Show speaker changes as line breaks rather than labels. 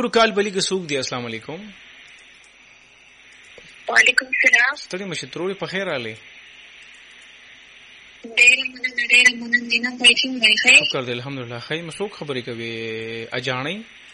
نور کال بلی کې سوق دی. السلام علیکم.
وعلیکم السلام.
ستړي مشه تروري په خیر علي.
ډېر مننه دینه پېښین دی. خیر
شکر دې الحمدلله. خیر مسوک خبرې کوي اجانې